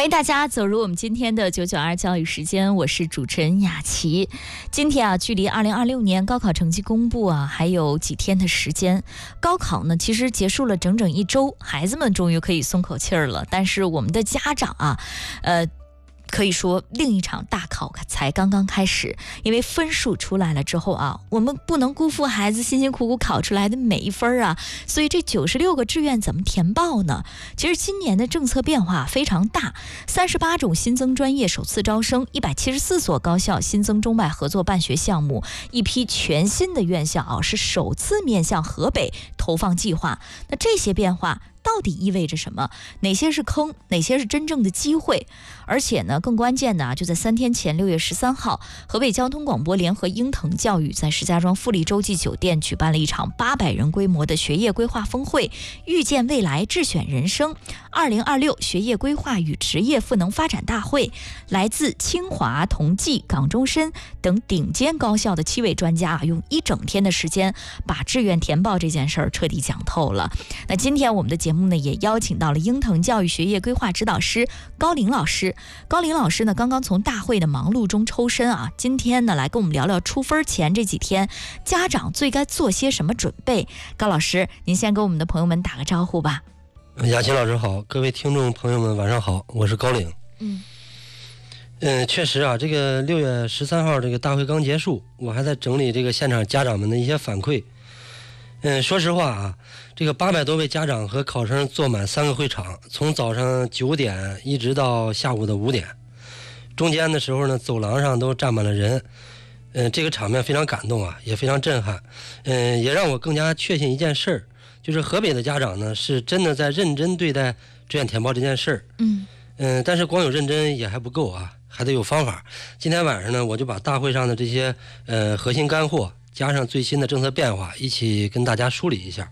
欢迎大家走入我们今天的992教育时间，我是主持人雅琪。今天啊，距离2026年高考成绩公布啊，还有几天的时间。高考呢，其实结束了整整1周，孩子们终于可以松口气儿了。但是我们的家长啊，可以说另一场大考才刚刚开始，因为分数出来了之后啊，我们不能辜负孩子辛辛苦苦考出来的每一分啊，所以这96个志愿怎么填报呢？其实今年的政策变化非常大，38种新增专业首次招生，174所高校新增中外合作办学项目，一批全新的院校啊是首次面向河北投放计划。那这些变化到底意味着什么？哪些是坑，哪些是真正的机会？而且呢，更关键的啊，就在3天前，6月13号，河北交通广播联合鹰腾教育在石家庄富力洲际酒店举办了一场800人规模的学业规划峰会，预见未来，智选人生2026学业规划与职业赋能发展大会。来自清华、同济、港中申等顶尖高校的7位专家啊，用1整天的时间把志愿填报这件事儿彻底讲透了。那今天我们的节目呢，也邀请到了鹰腾教育学业规划指导师高林老师。高林老师呢，刚刚从大会的忙碌中抽身啊，今天呢来跟我们聊聊出分前这几天家长最该做些什么准备。高老师，您先跟我们的朋友们打个招呼吧。 雅琴老师好，各位听众朋友们晚上好，我是高岭。确实啊，这个6月13号这个大会刚结束，我还在整理这个现场家长们的一些反馈。说实话啊，这个800多位家长和考生坐满3个会场，从早上9点一直到下午的5点，中间的时候呢，走廊上都站满了人。这个场面非常感动啊，也非常震撼。也让我更加确信一件事儿，就是河北的家长呢是真的在认真对待志愿填报这件事儿。但是光有认真也还不够啊，还得有方法。今天晚上呢，我就把大会上的这些核心干货加上最新的政策变化，一起跟大家梳理一下。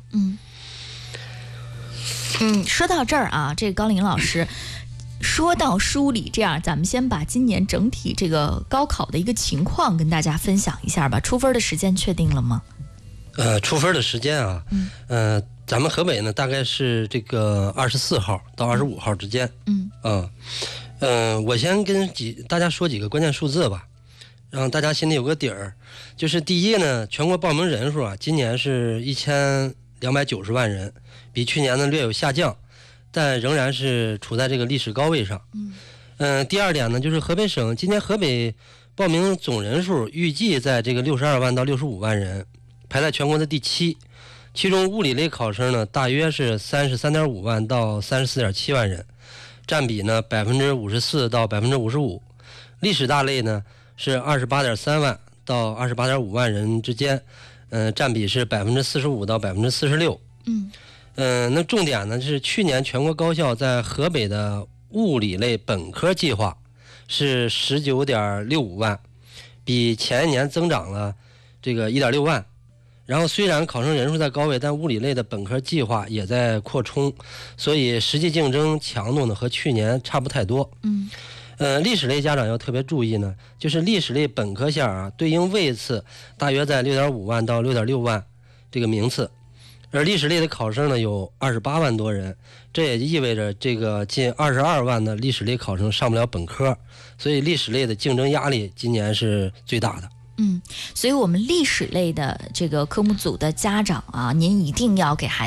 说到这儿啊，这个高林老师说到梳理，这样咱们先把今年整体这个高考的一个情况跟大家分享一下吧。出分的时间确定了吗？ 出分的时间啊，咱们河北呢大概是这个24号到25号之间。我先跟大家说几个关键数字吧，让大家心里有个底儿。就是第一呢，全国报名人数啊，今年是1290万人，比去年呢略有下降，但仍然是处在这个历史高位上。第二点呢，就是河北省今年河北报名总人数预计在这个62万到65万人，排在全国的第7。其中物理类考生呢，大约是33.5万到34.7万人，占比呢54%到55%。历史大类呢是28.3万到28.5万人之间，占比是45%到46%。那重点呢是去年全国高校在河北的物理类本科计划是19.65万，比前一年增长了这个1.6万。然后虽然考生人数在高位，但物理类的本科计划也在扩充，所以实际竞争强度呢和去年差不太多。历史类家长要特别注意呢，就是历史类本科线啊，对应位次大约在6.5万到6.6万这个名次，而历史类的考生呢有28万多人，这也意味着这个近22万的历史类考生上不了本科，所以历史类的竞争压力今年是最大的。 所以我们历史类的这个科目组的家长啊，您一定要给孩子